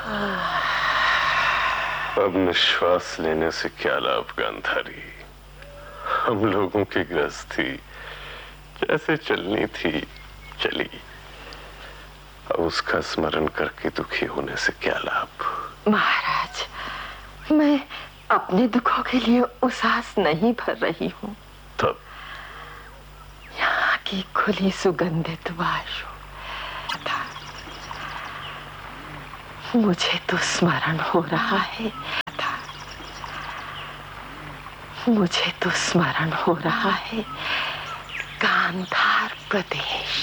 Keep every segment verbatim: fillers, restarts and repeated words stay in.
अब निश्वास लेने से क्या लाभ गांधारी। हम लोगों की गृहस्थी जैसे चलनी थी चली, अब उसका स्मरण करके दुखी होने से क्या लाभ। महाराज, मैं अपने दुखों के लिए उसास नहीं भर रही हूँ। तब यहाँ की खुली सुगंधित वायु था, मुझे तो स्मरण हो रहा है था, मुझे तो स्मरण हो रहा है गांधार प्रदेश।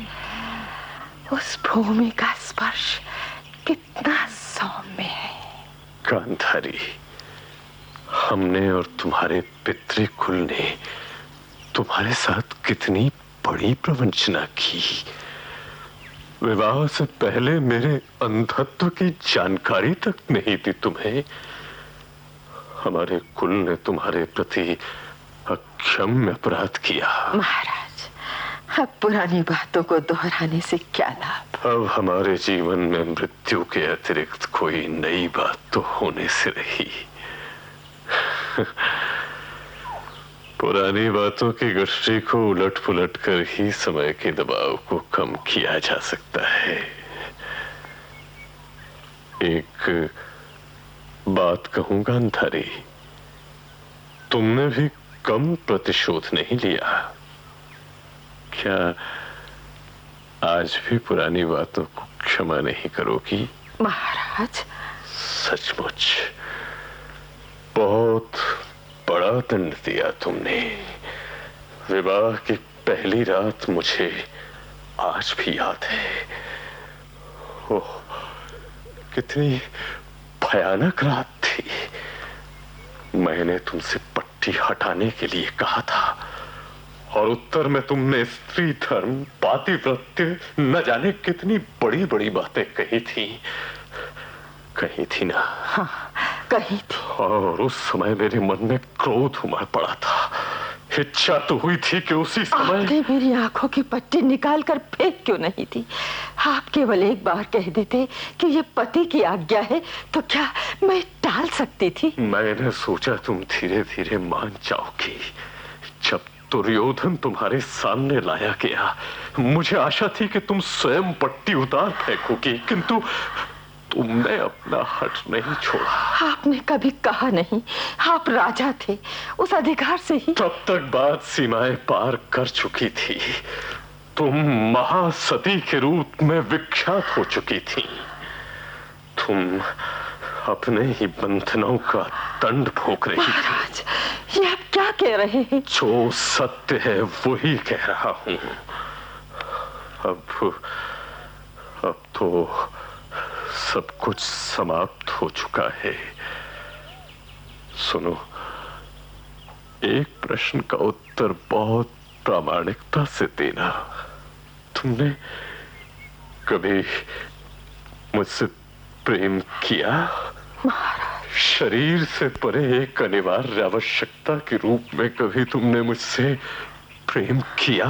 उस भूमि का स्पर्श कितना सौम्य है। गांधारी, हमने और तुम्हारे पितृकुल ने तुम्हारे साथ कितनी बड़ी प्रवंचना की। विवाह से पहले मेरे अंधत्व की जानकारी तक नहीं थी तुम्हें। हमारे कुल ने तुम्हारे प्रति अक्षम्य अपराध किया। महाराज, अब पुरानी बातों को दोहराने से क्या लाभ। अब हमारे जीवन में मृत्यु के अतिरिक्त कोई नई बात तो होने से रही। पुरानी बातों की गश्ती को उलट पुलट कर ही समय के दबाव को कम किया जा सकता है। एक बात कहूं गांधारी, तुमने भी कम प्रतिशोध नहीं लिया। क्या आज भी पुरानी बातों को क्षमा नहीं करोगी? महाराज, सचमुच बहुत बड़ा दंड दिया तुमने। विवाह की पहली रात मुझे आज भी याद है। ओह, कितनी भयानक रात थी। मैंने तुमसे पट्टी हटाने के लिए कहा था और उत्तर में तुमने स्त्री धर्म, पातिव्रत्य, न जाने कितनी बड़ी बड़ी बातें कही थी। कही थी ना? हाँ, कही थी। और उस समय मेरे मन में क्रोध उमड़ पड़ा था। इच्छा तो हुई थी कि उसी समय आपने मेरी आंखों की पट्टी निकाल कर फेंक क्यों नहीं दी। आप केवल एक बार कह देते कि ये पति की आज्ञा है तो क्या मैं टाल सकती थी। मैंने सोचा तुम धीरे धीरे मान जाओगी। जब दुर्योधन तुम्हारे सामने लाया गया, मुझे आशा थी कि तुम स्वयं पट्टी उतार फेंकोगी, किंतु तुमने अपना हट नहीं छोड़ा। आपने कभी कहा नहीं, आप राजा थे, उस अधिकार से ही। तब तक बात सीमाएं पार कर चुकी थी। तुम महासती के रूप में विख्यात हो चुकी थी। तुम अपने ही बंधनों का दंड भोग रही महाराज, ये आप क्या कह रहे हैं? जो सत्य है वही कह रहा हूं। अब अब तो सब कुछ समाप्त हो चुका है। सुनो, एक प्रश्न का उत्तर बहुत प्रामाणिकता से देना। तुमने कभी मुझसे प्रेम किया? महाराज, शरीर से परे एक अनिवार्य आवश्यकता के रूप में कभी तुमने मुझसे प्रेम किया?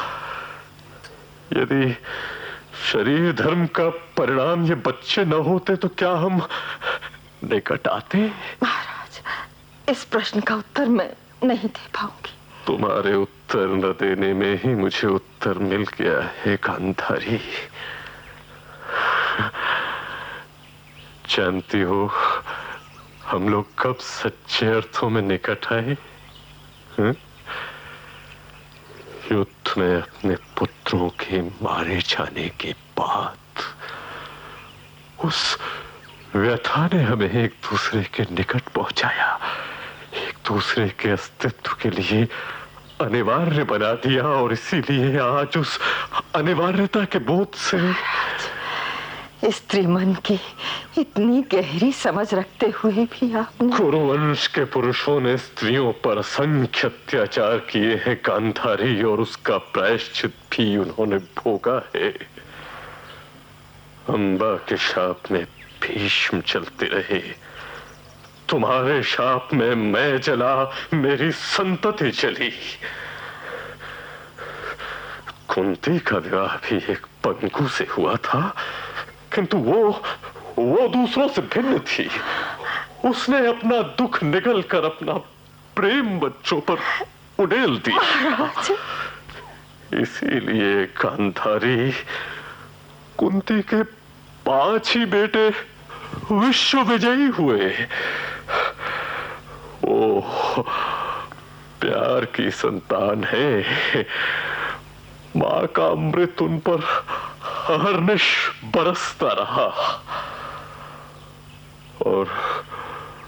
यदि शरीर धर्म का परिणाम ये बच्चे न होते तो क्या हम निकट आते? महाराज, इस प्रश्न का उत्तर मैं नहीं दे पाऊंगी। तुम्हारे उत्तर न देने में ही मुझे उत्तर मिल गया है गांधारी। जानती हो हम लोग कब सच्चे अर्थों में निकट आए? युद्ध में अपने पुत्रों के मारे जाने के बाद उस व्यथा ने हमें एक दूसरे के निकट पहुंचाया, एक दूसरे के अस्तित्व के लिए अनिवार्य बना दिया। और इसीलिए आज उस अनिवार्यता के बोध से स्त्री मन की इतनी गहरी समझ रखते हुए भी आपने कुरुवंश के पुरुषों ने स्त्रियों पर असंख्य अत्याचार किए हैं गांधारी, और उसका प्रायश्चित भी उन्होंने भोगा है। अंबा के शाप में भीष्म चलते रहे, तुम्हारे शाप में मैं जला, मेरी संतति जली। कुंती का विवाह भी एक पंगु से हुआ था, किंतु वो वो दूसरों से भिन्न थी। उसने अपना दुख निगल कर अपना प्रेम बच्चों पर उड़ेल दिया। इसीलिए गांधारी, कुंती के पांच ही बेटे विश्व विजयी हुए। ओ प्यार की संतान है। मां का अमृत उन पर अहर्निश बरसता रहा और